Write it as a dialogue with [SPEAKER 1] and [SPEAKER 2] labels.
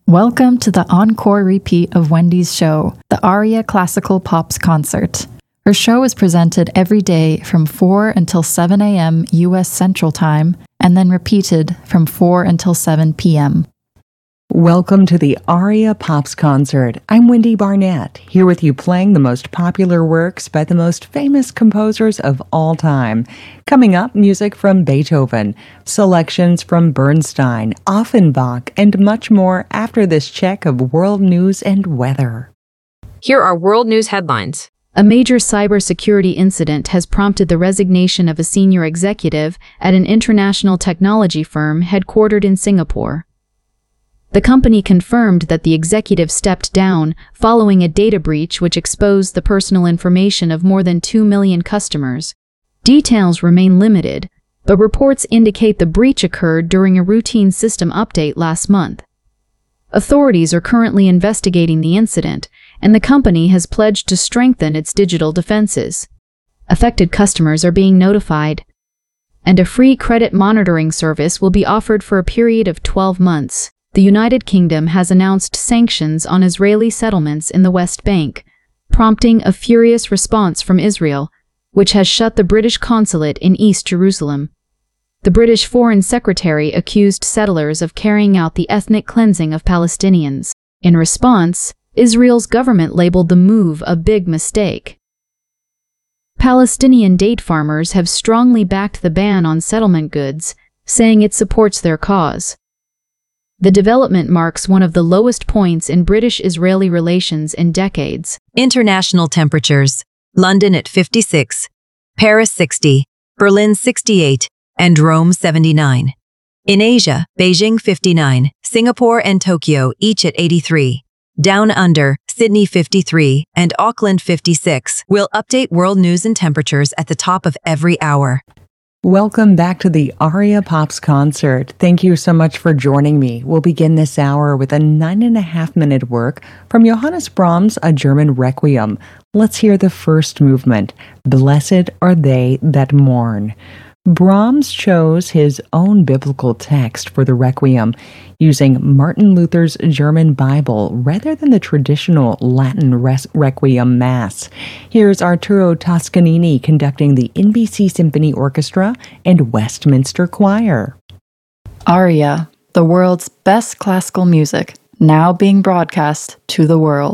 [SPEAKER 1] Welcome to the encore repeat of Wendy's show, the Aria Classical Pops Concert. Her show is presented every day from 4 until 7 a.m. U.S. Central Time, and then repeated from 4 until 7 p.m.
[SPEAKER 2] Welcome to the Aria Pops Concert. I'm Wendy Barnett, here with you playing the most popular works by the most famous composers of all time. Coming up, music from Beethoven, selections from Bernstein, Offenbach, and much more after this check of world news and weather.
[SPEAKER 3] Here are world news headlines.
[SPEAKER 4] A major cybersecurity incident has prompted the resignation of a senior executive at an international technology firm headquartered in Singapore. The company confirmed that the executive stepped down following a data breach which exposed the personal information of more than 2 million customers. Details remain limited, but reports indicate the breach occurred during a routine system update last month. Authorities are currently investigating the incident, and the company has pledged to strengthen its digital defenses. Affected customers are being notified, and a free credit monitoring service will be offered for a period of 12 months. The United Kingdom has announced sanctions on Israeli settlements in the West Bank, prompting a furious response from Israel, which has shut the British consulate in East Jerusalem. The British Foreign Secretary accused settlers of carrying out the ethnic cleansing of Palestinians. In response, Israel's government labeled the move a big mistake. Palestinian date farmers have strongly backed the ban on settlement goods, saying it supports their cause. The development marks one of the lowest points in British-Israeli relations in decades.
[SPEAKER 5] International temperatures: London at 56, Paris 60, Berlin 68, and Rome 79. In Asia, Beijing 59, Singapore and Tokyo each at 83. Down Under, Sydney 53, and Auckland 56. We'll update world news and temperatures at the top of every hour.
[SPEAKER 2] Welcome back to the Aria Pops Concert. Thank you so much for joining me. We'll begin this hour with a 9.5-minute work from Johannes Brahms, a German requiem. Let's hear the first movement, Blessed Are They That Mourn. Brahms chose his own biblical text for the requiem, using Martin Luther's German Bible rather than the traditional Latin requiem mass. Here's Arturo Toscanini conducting the NBC Symphony Orchestra and Westminster Choir.
[SPEAKER 1] Aria, the world's best classical music, now being broadcast to the world.